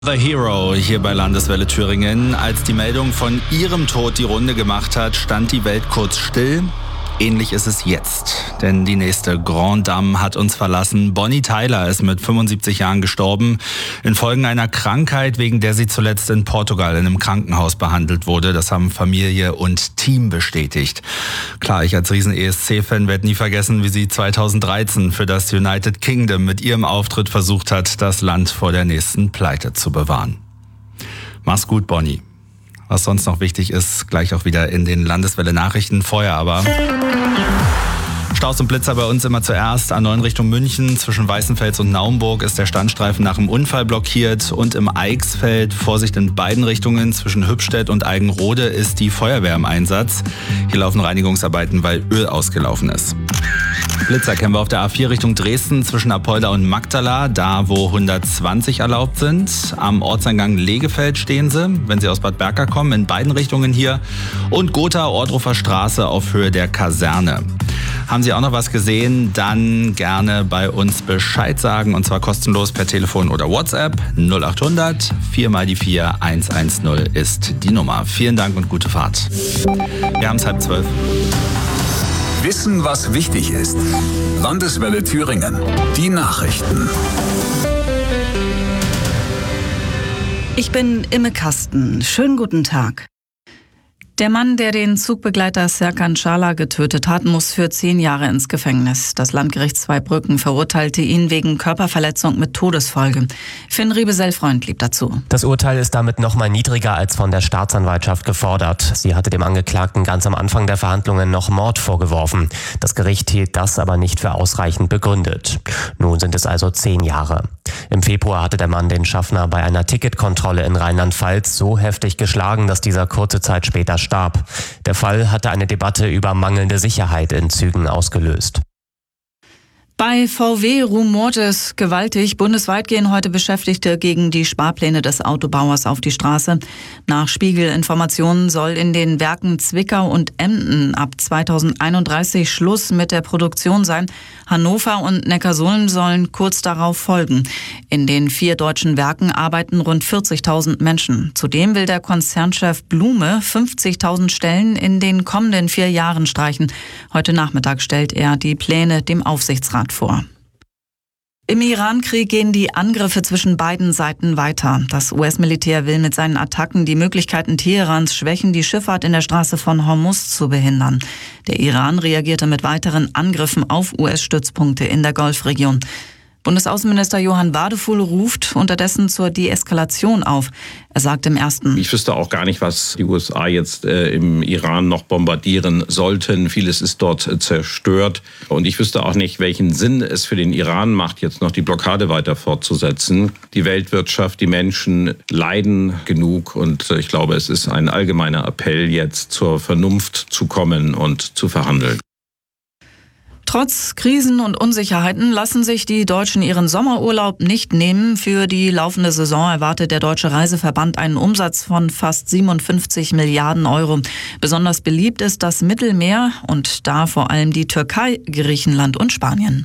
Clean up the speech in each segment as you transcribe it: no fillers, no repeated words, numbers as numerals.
The Hero hier bei Landeswelle Thüringen. Als die Meldung von ihrem Tod die Runde gemacht hat, stand die Welt kurz still. Ähnlich ist es jetzt, denn die nächste Grande Dame hat uns verlassen. Bonnie Tyler ist mit 75 Jahren gestorben, infolge einer Krankheit, wegen der sie zuletzt in Portugal in einem Krankenhaus behandelt wurde. Das haben Familie und Team bestätigt. Klar, ich als Riesen-ESC-Fan werde nie vergessen, wie sie 2013 für das United Kingdom mit ihrem Auftritt versucht hat, das Land vor der nächsten Pleite zu bewahren. Mach's gut, Bonnie. Was sonst noch wichtig ist, gleich auch wieder in den Landeswelle-Nachrichten. Vorher aber Staus und Blitzer bei uns immer zuerst. A9 Richtung München, zwischen Weißenfels und Naumburg ist der Standstreifen nach dem Unfall blockiert. Und im Eichsfeld, Vorsicht in beiden Richtungen, zwischen Hübstedt und Eigenrode ist die Feuerwehr im Einsatz. Hier laufen Reinigungsarbeiten, weil Öl ausgelaufen ist. Blitzer kennen wir auf der A4 Richtung Dresden, zwischen Apolda und Magdala, da wo 120 erlaubt sind. Am Ortseingang Legefeld stehen sie, wenn Sie aus Bad Berka kommen, in beiden Richtungen hier. Und Gotha, Ohrdruffer Straße auf Höhe der Kaserne. Haben Sie auch noch was gesehen, dann gerne bei uns Bescheid sagen, und zwar kostenlos per Telefon oder WhatsApp. 0800 4 mal die 4 110 ist die Nummer. Vielen Dank und gute Fahrt. Wir haben es 11:30. Wissen, was wichtig ist. Landeswelle Thüringen. Die Nachrichten. Ich bin Imme Kasten. Schönen guten Tag. Der Mann, der den Zugbegleiter Serkan Çağlar getötet hat, muss für 10 Jahre ins Gefängnis. Das Landgericht Zweibrücken verurteilte ihn wegen Körperverletzung mit Todesfolge. Finn Riebesell-Freund blieb dazu. Das Urteil ist damit noch mal niedriger als von der Staatsanwaltschaft gefordert. Sie hatte dem Angeklagten ganz am Anfang der Verhandlungen noch Mord vorgeworfen. Das Gericht hielt das aber nicht für ausreichend begründet. Nun sind es also 10 Jahre. Im Februar hatte der Mann den Schaffner bei einer Ticketkontrolle in Rheinland-Pfalz so heftig geschlagen, dass dieser kurze Zeit später starb. Der Fall hatte eine Debatte über mangelnde Sicherheit in Zügen ausgelöst. Bei VW rumort es gewaltig. Bundesweit gehen heute Beschäftigte gegen die Sparpläne des Autobauers auf die Straße. Nach Spiegel-Informationen soll in den Werken Zwickau und Emden ab 2031 Schluss mit der Produktion sein. Hannover und Neckarsulm sollen kurz darauf folgen. In den 4 deutschen Werken arbeiten rund 40.000 Menschen. Zudem will der Konzernchef Blume 50.000 Stellen in den kommenden 4 Jahren streichen. Heute Nachmittag stellt er die Pläne dem Aufsichtsrat vor. Im Iran-Krieg gehen die Angriffe zwischen beiden Seiten weiter. Das US-Militär will mit seinen Attacken die Möglichkeiten Teherans schwächen, die Schifffahrt in der Straße von Hormuz zu behindern. Der Iran reagierte mit weiteren Angriffen auf US-Stützpunkte in der Golfregion. Bundesaußenminister Johann Wadefuhl ruft unterdessen zur Deeskalation auf. Er sagt im Ersten: Ich wüsste auch gar nicht, was die USA jetzt im Iran noch bombardieren sollten. Vieles ist dort zerstört. Und ich wüsste auch nicht, welchen Sinn es für den Iran macht, jetzt noch die Blockade weiter fortzusetzen. Die Weltwirtschaft, die Menschen leiden genug. Und ich glaube, es ist ein allgemeiner Appell, jetzt zur Vernunft zu kommen und zu verhandeln. Trotz Krisen und Unsicherheiten lassen sich die Deutschen ihren Sommerurlaub nicht nehmen. Für die laufende Saison erwartet der Deutsche Reiseverband einen Umsatz von fast 57 Milliarden Euro. Besonders beliebt ist das Mittelmeer und da vor allem die Türkei, Griechenland und Spanien.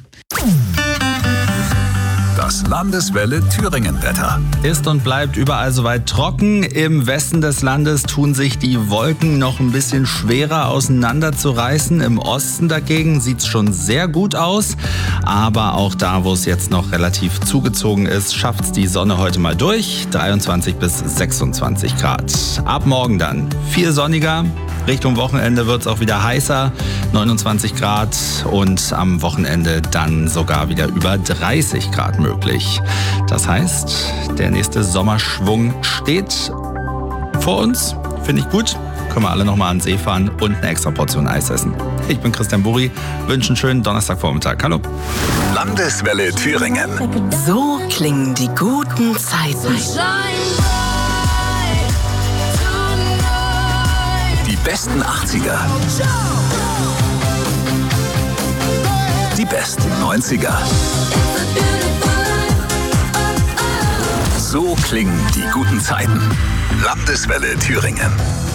Das Landeswelle Thüringen-Wetter. Ist und bleibt überall soweit trocken. Im Westen des Landes tun sich die Wolken noch ein bisschen schwerer auseinanderzureißen. Im Osten dagegen sieht es schon sehr gut aus. Aber auch da, wo es jetzt noch relativ zugezogen ist, schafft es die Sonne heute mal durch. 23 bis 26 Grad. Ab morgen dann viel sonniger. Richtung Wochenende wird es auch wieder heißer, 29 Grad und am Wochenende dann sogar wieder über 30 Grad möglich. Das heißt, der nächste Sommerschwung steht vor uns, finde ich gut. Können wir alle nochmal an den See fahren und eine extra Portion Eis essen. Ich bin Christian Buri, wünsche einen schönen Donnerstagvormittag. Hallo. Landeswelle Thüringen. So klingen die guten Zeiten. Die besten 80er. Die besten 90er. So klingen die guten Zeiten. Landeswelle Thüringen.